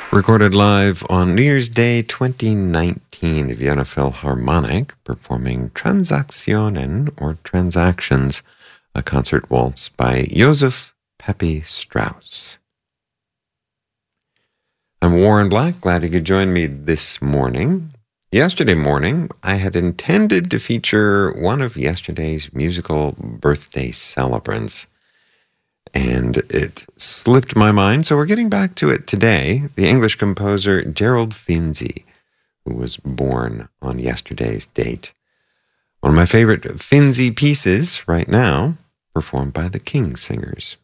Recorded live on New Year's Day 2019, the Vienna Philharmonic performing Transaktionen or Transactions, a concert waltz by Joseph Pepe Strauss. I'm Warren Black, glad you could join me this morning. Yesterday morning, I had intended to feature one of yesterday's musical birthday celebrants, and it slipped my mind, so we're getting back to it today. The English composer Gerald Finzi, who was born on yesterday's date. One of my favorite Finzi pieces right now, performed by the King Singers.